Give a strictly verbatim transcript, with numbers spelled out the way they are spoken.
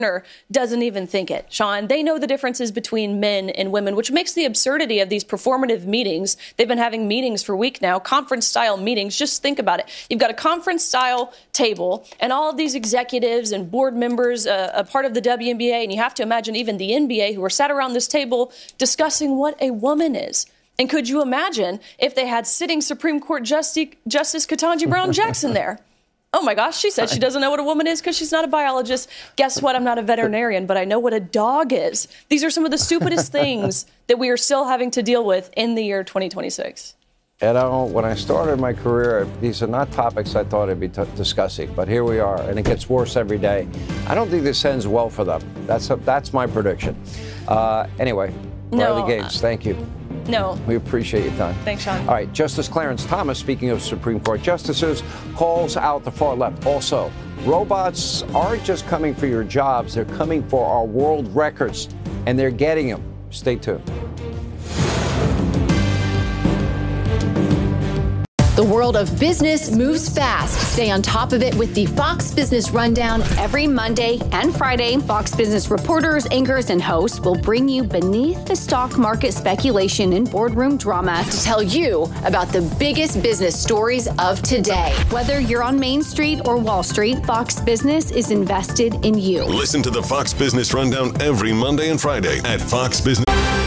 doesn't even think it. Sean, they know the differences between men and women, which makes the absurdity of these performative meetings. They've been having meetings for a week now, conference-style meetings. Just think about it. You've got a conference-style table and all of these executives and board members, uh, a part of the W N B A, and you have to imagine even the N B A, who are sat around this table discussing what a woman is. And could you imagine if they had sitting Supreme Court Justice, Justice Ketanji Brown Jackson there? Oh, my gosh, she said she doesn't know what a woman is because she's not a biologist. Guess what? I'm not a veterinarian, but I know what a dog is. These are some of the stupidest things that we are still having to deal with in the year twenty twenty-six. You know, when I started my career, these are not topics I thought I'd be t- discussing, but here we are, and it gets worse every day. I don't think this ends well for them. That's a, that's my prediction. Uh, anyway, no, Riley Gaines, thank you. No. We appreciate your time. Thanks, Sean. All right, Justice Clarence Thomas, speaking of Supreme Court justices, calls out the far left. Also, robots aren't just coming for your jobs, they're coming for our world records, and they're getting them. Stay tuned. The world of business moves fast. Stay on top of it with the Fox Business Rundown. Every Monday and Friday, Fox Business reporters, anchors, and hosts will bring you beneath the stock market speculation and boardroom drama to tell you about the biggest business stories of today. Whether you're on Main Street or Wall Street, Fox Business is invested in you. Listen to the Fox Business Rundown every Monday and Friday at Fox Business.